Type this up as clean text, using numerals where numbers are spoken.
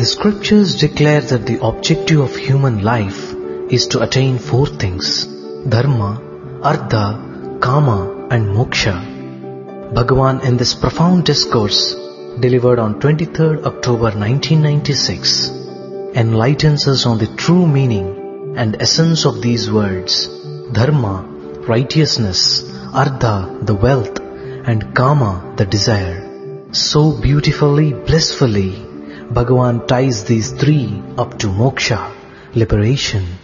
The scriptures declare that the objective of human life is to attain four things: dharma, artha, kama and moksha. Bhagavan in this profound discourse delivered on 23rd October 1996 enlightens us on the true meaning and essence of these words: dharma, righteousness, artha, the wealth, and kama, the desire. So beautifully, blissfully, Bhagavan ties these three up to moksha, liberation.